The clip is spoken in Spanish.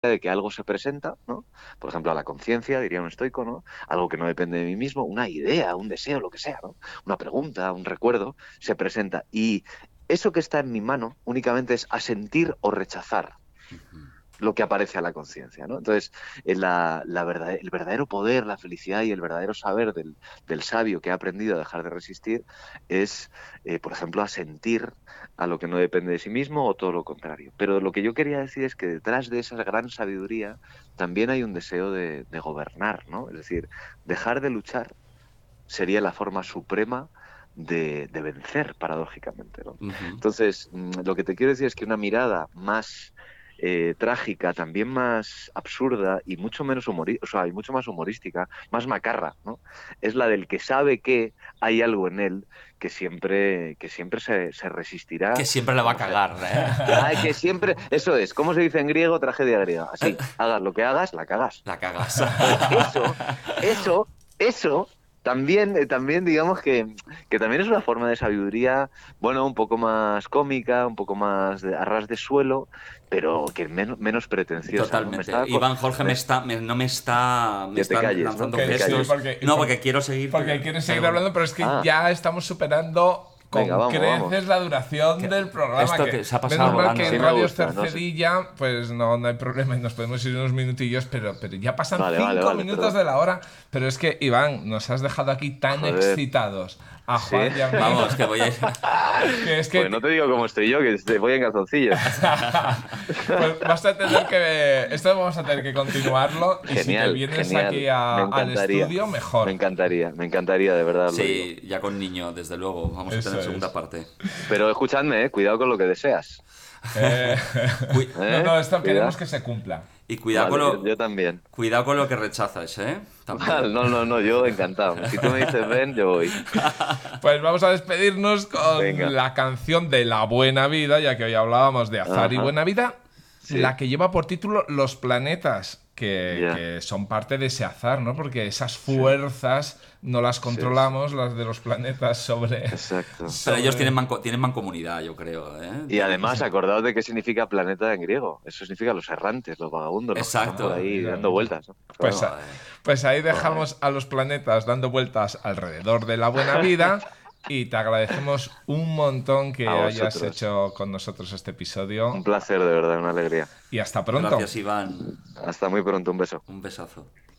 de que algo se presenta, ¿no? Por ejemplo, a la conciencia, diría un estoico, ¿no? Algo que no depende de mí mismo, una idea, un deseo, lo que sea, ¿no? Una pregunta, un recuerdo, se presenta. Y eso que está en mi mano únicamente es asentir o rechazar lo que aparece a la conciencia, ¿no? Entonces, el verdadero poder, la felicidad y el verdadero saber del sabio que ha aprendido a dejar de resistir es, por ejemplo, asentir a lo que no depende de sí mismo o todo lo contrario. Pero lo que yo quería decir es que detrás de esa gran sabiduría también hay un deseo de gobernar, ¿no? Es decir, dejar de luchar sería la forma suprema de vencer, paradójicamente, ¿no? Ujú. Entonces, lo que te quiero decir es que una mirada más trágica, también más absurda y mucho menos humorística, o sea, y mucho más humorística, más macarra, ¿no? Es la del que sabe que hay algo en él que siempre se Que resistirá. siempre la va a cagar, ¿eh? Que siempre, eso es, ¿cómo se dice en griego? Tragedia griega. Así, hagas lo que hagas, la cagas. La cagas. Entonces, eso también digamos que también es una forma de sabiduría, bueno, un poco más cómica, un poco más a ras de suelo, pero que menos pretenciosa, ¿no? Totalmente. Iván Jorge Me- no me está, me que te están calles, ¿no? lanzando Que te Sí, calles. gestos. No, porque quiero seguir. porque quieres seguir Tengo- hablando, pero es que Ah, ya estamos superando venga, con vamos, creces vamos. la duración del programa. Esto Que que se ha pasado menos mal volando, que Así en ¿eh? me Radio gusta, no sé. Cercedilla, pues no hay problema y nos podemos ir unos minutillos, pero ya pasan Vale, 5 minutos perdón. de la hora. Pero es que, Iván, nos has dejado aquí tan Joder, excitados a sí. Juan y a mí, Vamos, que voy a ir. que es Pues no que te digo cómo estoy yo, que voy en calzoncillos. pues vas a tener que. Esto vamos a tener que continuarlo. Y si te Genial, vienes aquí genial. Me al encantaría. estudio, mejor. Me encantaría, de verdad os lo digo. Sí, ya con niño, desde luego. Vamos a Eso tener segunda es. parte. Pero escuchadme, cuidado con lo que deseas. Eh, Cui- no, no, esto queremos Cuidado. que se cumpla. y cuidado con Vale, yo, lo, yo también. cuidado con lo que rechazas, ¿eh? También. No, no, no, yo encantado. Si tú me dices ven, yo voy. Pues vamos a despedirnos con Venga. la canción de La Buena Vida, ya que hoy hablábamos de azar y Ajá. buena vida, Sí. la que lleva por título Los planetas, Ya. que son parte de ese azar, ¿no? Porque esas fuerzas no las Sí, controlamos, las de los planetas exacto. Pero ellos sobre... tienen mancomunidad, yo creo, ¿eh? Y además, acordaos de qué significa planeta en griego. Eso significa los errantes, los vagabundos, los que están Exacto. por ahí Mira, dando mira. vueltas, ¿no? Pues, Claro. pues ahí dejamos a los planetas dando vueltas alrededor de la buena vida y te agradecemos un montón que A hayas vosotros. hecho con nosotros este Un episodio placer, de verdad, una alegría. y hasta pronto. Gracias, Iván. Hasta muy pronto, un beso. Un besazo.